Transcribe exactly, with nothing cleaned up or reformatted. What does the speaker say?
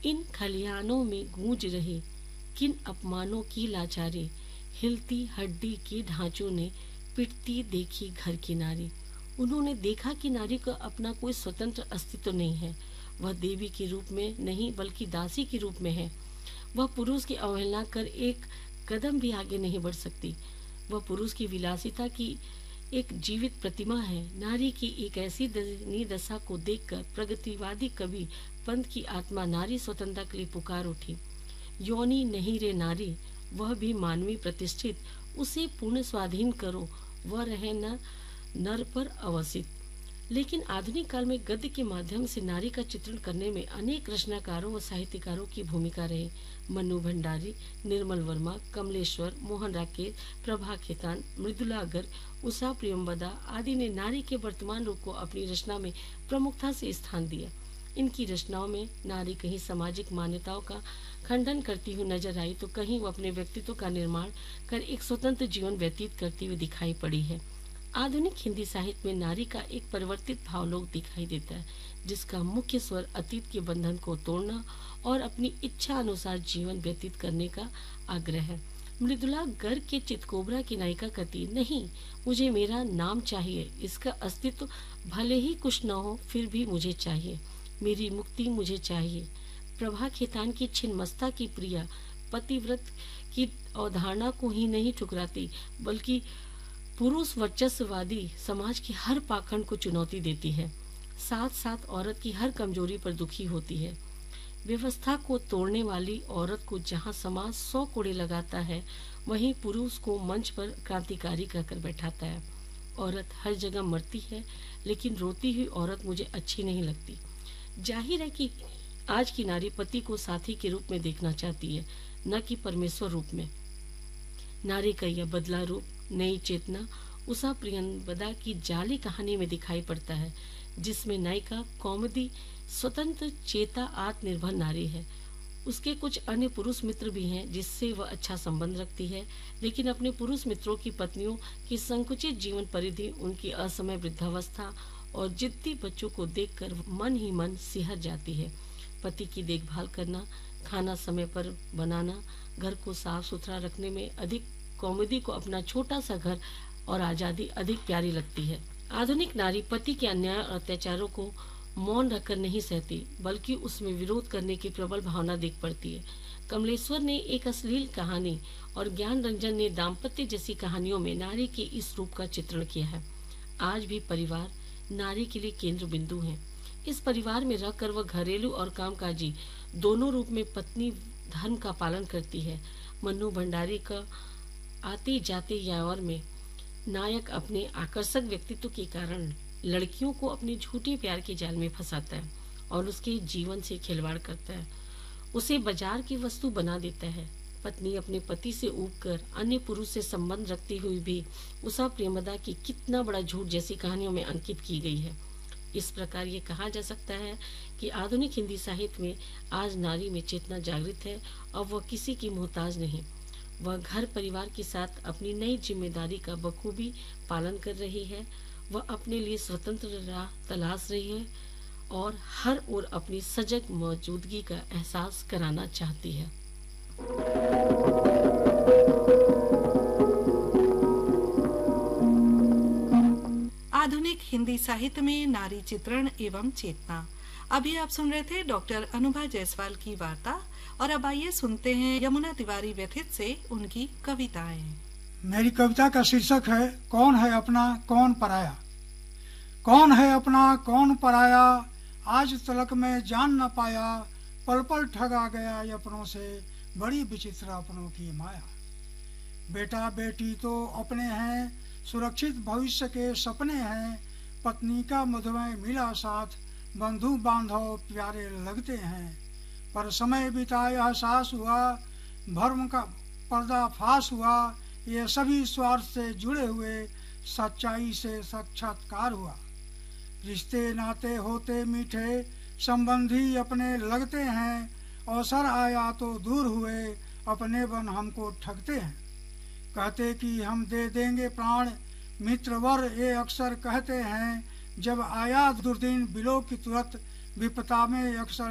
इन खलिहानों में गूंज रहे किन अपमानों की लाचारी, हिलती हड्डी के ढांचों ने पिटती देखी घर की नारी। उन्होंने देखा कि नारी का अपना कोई स्वतंत्र अस्तित्व नहीं है। वह देवी के रूप में नहीं बल्कि दासी के रूप में है। वह पुरुष की अवहेलना कर एक कदम भी आगे नहीं बढ़ सकती। वह पुरुष की विलासिता की एक जीवित प्रतिमा है। नारी की एक ऐसी दयनीय दशा को देखकर प्रगतिवादी कवि पंत की आत्मा नारी स्वतंत्रता के लिए पुकार उठी। योनि नहीं रे नारी, वह भी मानवीय प्रतिष्ठित, उसे पूर्ण स्वाधीन करो, वह रहे न नर पर अवसित। लेकिन आधुनिक काल में गद्य के माध्यम से नारी का चित्रण करने में अनेक रचनाकारों व साहित्यकारों की भूमिका रही। मन्नू भंडारी, निर्मल वर्मा, कमलेश्वर, मोहन राकेश, प्रभा खेतान, मृदुला गर्ग, उषा प्रियंवदा आदि ने नारी के वर्तमान रूप को अपनी रचना में प्रमुखता से स्थान दिया। इनकी रचनाओं में नारी कहीं सामाजिक मान्यताओं का खंडन करती हुई नजर आई तो कहीं वो अपने व्यक्तित्व का निर्माण कर एक स्वतंत्र जीवन व्यतीत करती हुई दिखाई पड़ी है। आधुनिक हिंदी साहित्य में नारी का एक परिवर्तित भावलोक दिखाई देता है, जिसका मुख्य स्वर अतीत के बंधन को तोड़ना और अपनी इच्छा अनुसार जीवन व्यतीत करने का आग्रह है। मृदुला गर्ग के चितकोबरा की नायिका कहती, नहीं मुझे मेरा नाम चाहिए, इसका अस्तित्व भले ही कुछ न हो फिर भी मुझे चाहिए, मेरी मुक्ति मुझे चाहिए। प्रभा खेतान की छिन्नमस्ता की प्रिया पतिव्रत की अवधारणा को ही नहीं ठुकराती बल्कि पुरुष वर्चस्ववादी समाज की हर पाखंड को चुनौती देती है। साथ साथ औरत की हर कमजोरी पर दुखी होती है। व्यवस्था को तोड़ने वाली औरत को जहां समाज सौ कोड़े लगाता है, वहीं पुरुष को मंच पर क्रांतिकारी कहकर बैठाता है। औरत हर जगह मरती है, लेकिन रोती हुई औरत मुझे अच्छी नहीं लगती। जाहिर है कि आज की नारी पति को साथी के रूप में देखना चाहती है, न कि परमेश्वर रूप में। नारी का यह बदला रूप नई चेतना उषा प्रियंवदा की जाली कहानी में दिखाई पड़ता है, जिसमें नायिका कौमुदी स्वतंत्र चेता आत्मनिर्भर नारी है। उसके कुछ अन्य पुरुष मित्र भी हैं जिससे वह अच्छा संबंध रखती है, लेकिन अपने पुरुष मित्रों की पत्नियों की संकुचित जीवन परिधि, उनकी असमय वृद्धावस्था और जिद्दी बच्चों को देखकर मन ही मन सिहर जाती है। पति की देखभाल करना, खाना समय पर बनाना, घर को साफ सुथरा रखने में अधिक कौमुदी को अपना छोटा सा घर और आजादी अधिक प्यारी लगती है। आधुनिक नारी पति के अन्याय और अत्याचारों को मौन रखकर नहीं सहती, बल्कि उसमें विरोध करने की प्रबल भावना दिख पड़ती है। कमलेश्वर ने एक अश्लील कहानी और ज्ञान रंजन ने दाम्पत्य जैसी कहानियों में नारी के इस रूप का चित्रण किया है। आज भी परिवार नारी के लिए केंद्र बिंदु है। इस परिवार में रहकर वह घरेलू और कामकाजी दोनों रूप में पत्नी धर्म का पालन करती है। मन्नू भंडारी का आते जाते यावर में नायक अपने आकर्षक व्यक्तित्व के कारण लड़कियों को अपने झूठे प्यार के जाल में फंसाता है और उसके जीवन से खिलवाड़ करता है, उसे बाजार की वस्तु बना देता है। पत्नी अपने पति से ऊबकर अन्य पुरुष से संबंध रखती हुई भी उषा प्रियंवदा की कितना बड़ा झूठ जैसी कहानियों में अंकित की गई है। इस प्रकार ये कहा जा सकता है कि आधुनिक हिंदी साहित्य में आज नारी में चेतना जागृत है और वह किसी की मोहताज नहीं। वह घर परिवार के साथ अपनी नई जिम्मेदारी का बखूबी पालन कर रही है। वह अपने लिए स्वतंत्र राह तलाश रही है और हर ओर अपनी सजग मौजूदगी का एहसास कराना चाहती है। आधुनिक हिंदी साहित्य में नारी चित्रण एवं चेतना। अभी आप सुन रहे थे डॉक्टर अनुभा जायसवाल की वार्ता और अब आइए सुनते हैं यमुना तिवारी व्यथित से उनकी कविताएं। मेरी कविता का शीर्षक है कौन है अपना कौन पराया। कौन है अपना कौन पराया, आज तलक में जान न पाया, पल पल ठगा गया अपनों से, बड़ी विचित्र अपनों की माया। बेटा बेटी तो अपने हैं, सुरक्षित भविष्य के सपने हैं, पत्नी का मधुमय मिला साथ, बंधु बांधव प्यारे लगते हैं। पर समय बिता यह सास हुआ, भर्म का पर्दाफाश हुआ, ये सभी स्वार्थ से जुड़े हुए सच्चाई से साक्षात्कार हुआ। रिश्ते नाते होते मीठे, संबंधी अपने लगते हैं, अवसर आया तो दूर हुए, अपने बन हमको ठगते हैं। कहते कि हम दे देंगे प्राण, मित्र वर ये अक्सर कहते हैं, जब आया दुर्दिन बिलो की तुरंत, विपदा में अक्सर